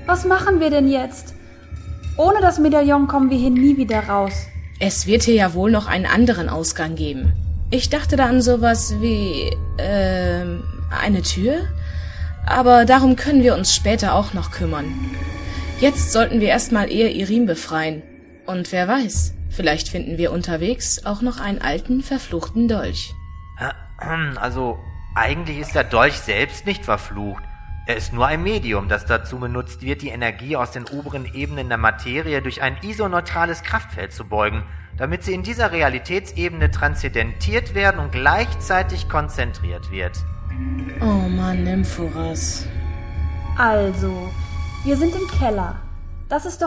Was machen wir denn jetzt? Ohne das Medaillon kommen wir hier nie wieder raus. Es wird hier ja wohl noch einen anderen Ausgang geben. Ich dachte da an sowas wie, eine Tür? Aber darum können wir uns später auch noch kümmern. Jetzt sollten wir erstmal eher Irim befreien. Und wer weiß, vielleicht finden wir unterwegs auch noch einen alten, verfluchten Dolch. Also, eigentlich ist der Dolch selbst nicht verflucht. Er ist nur ein Medium, das dazu benutzt wird, die Energie aus den oberen Ebenen der Materie durch ein isoneutrales Kraftfeld zu beugen, damit sie in dieser Realitätsebene transzendentiert werden und gleichzeitig konzentriert wird. Oh Mann, Nymphoras. Also, wir sind im Keller. Das ist